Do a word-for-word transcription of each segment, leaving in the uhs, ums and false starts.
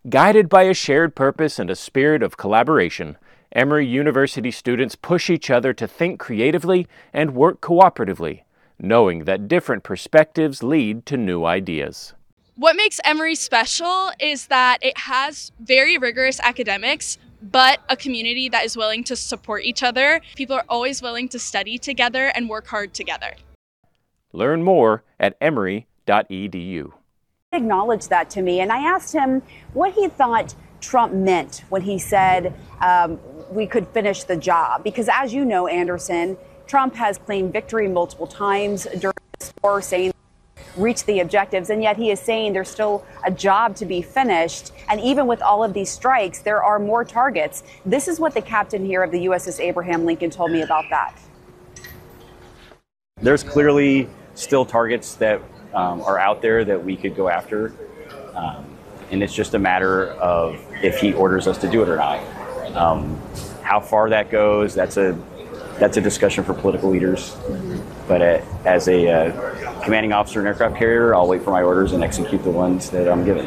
Guided by a shared purpose and a spirit of collaboration, Emory University students push each other to think creatively and work cooperatively, knowing that different perspectives lead to new ideas. What makes Emory special is that it has very rigorous academics, but a community that is willing to support each other. People are always willing to study together and work hard together. Learn more at emory dot e d u. Acknowledged that to me, and I asked him what he thought Trump meant when he said um, we could finish the job. Because as you know, Anderson, Trump has claimed victory multiple times during this war, saying reach the objectives, and yet he is saying there's still a job to be finished. And even with all of these strikes, there are more targets. This is what the captain here of the U S S Abraham Lincoln told me about that. There's clearly still targets that um, are out there that we could go after. Um, and it's just a matter of if he orders us to do it or not. Um, how far that goes, that's a that's a discussion for political leaders. Mm-hmm. But uh, as a uh, commanding officer in an aircraft carrier, I'll wait for my orders and execute the ones that I'm given.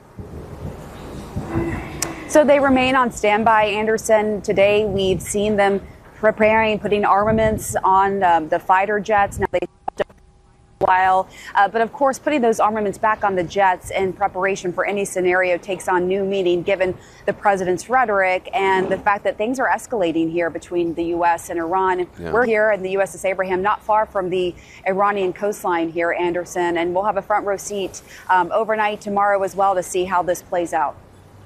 So they remain on standby, Anderson. Today we've seen them preparing, putting armaments on um, the fighter jets. Now they while, uh, but of course, putting those armaments back on the jets in preparation for any scenario takes on new meaning given the president's rhetoric and the fact that things are escalating here between the U S and Iran. Yeah. We're here in the U S S Abraham, not far from the Iranian coastline here, Anderson, and we'll have a front row seat um, overnight tomorrow as well to see how this plays out.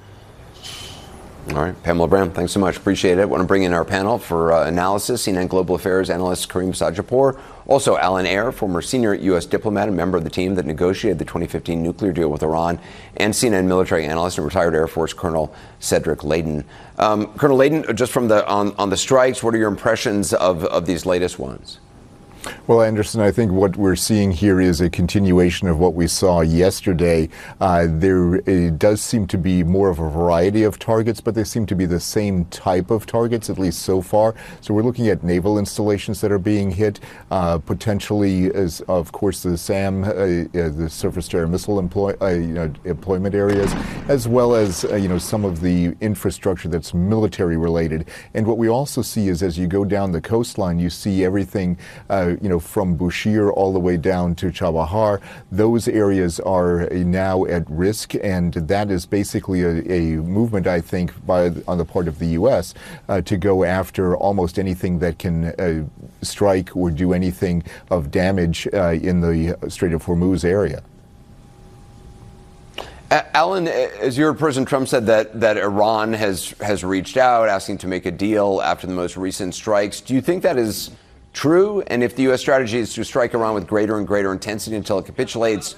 All right, Pamela Brown, thanks so much. Appreciate it. I want to bring in our panel for uh, analysis, C N N Global Affairs analyst Kareem Sajapur. Also, Alan Ayer, former senior U S diplomat and member of the team that negotiated the twenty fifteen nuclear deal with Iran, and C N N military analyst and retired Air Force Colonel Cedric Layden. Um, Colonel Layden, just from the on, on the strikes, what are your impressions of, of these latest ones? Well, Anderson, I think what we're seeing here is a continuation of what we saw yesterday. Uh, there it does seem to be more of a variety of targets, but they seem to be the same type of targets, at least so far. So we're looking at naval installations that are being hit, uh, potentially, as of course, the SAM, uh, uh, the surface-to-air missile employ, uh, you know, employment areas, as well as uh, you know some of the infrastructure that's military-related. And what we also see is, as you go down the coastline, you see everything. Uh, you know, from Bushehr all the way down to Chabahar. Those areas are now at risk, and that is basically a, a movement, I think, by on the part of the U S uh, to go after almost anything that can uh, strike or do anything of damage uh, in the Strait of Hormuz area. Alan, as you heard President Trump said that, that Iran has, has reached out asking to make a deal after the most recent strikes. Do you think that is true? And if the U S strategy is to strike Iran with greater and greater intensity until it capitulates,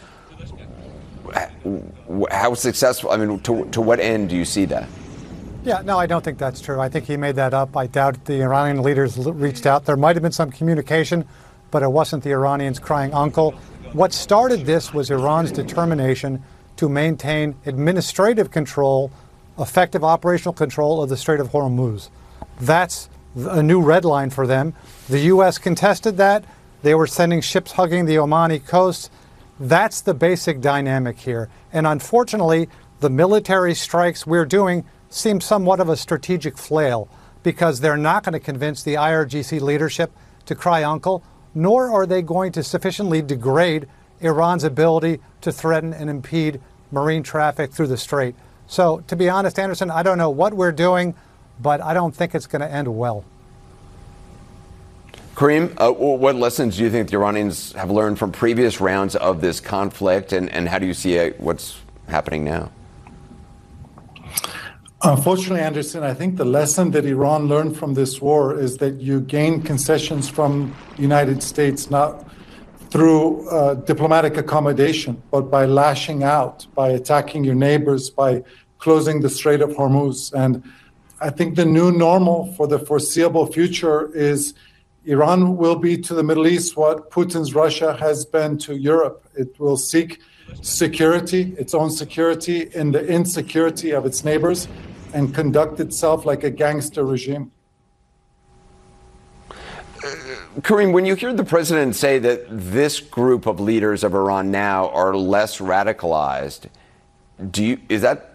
how successful, I mean, to, to what end do you see that? Yeah, no, I don't think that's true. I think he made that up. I doubt the Iranian leaders reached out. There might have been some communication, but it wasn't the Iranians crying uncle. What started this was Iran's determination to maintain administrative control, effective operational control of the Strait of Hormuz. That's a new red line for them. The U S contested that. They were sending ships hugging the Omani coast. That's the basic dynamic here. And unfortunately, the military strikes we're doing seem somewhat of a strategic flail because they're not going to convince the I R G C leadership to cry uncle, nor are they going to sufficiently degrade Iran's ability to threaten and impede marine traffic through the strait. So, to be honest, Anderson, I don't know what we're doing, but I don't think it's going to end well. Kareem, uh, what lessons do you think the Iranians have learned from previous rounds of this conflict, and, and how do you see it, what's happening now? Unfortunately, Anderson, I think the lesson that Iran learned from this war is that you gain concessions from the United States not through uh, diplomatic accommodation, but by lashing out, by attacking your neighbors, by closing the Strait of Hormuz. And I think the new normal for the foreseeable future is Iran will be to the Middle East what Putin's Russia has been to Europe. It will seek security, its own security, in the insecurity of its neighbors, and conduct itself like a gangster regime. Uh, Kareem, when you hear the president say that this group of leaders of Iran now are less radicalized, do you is that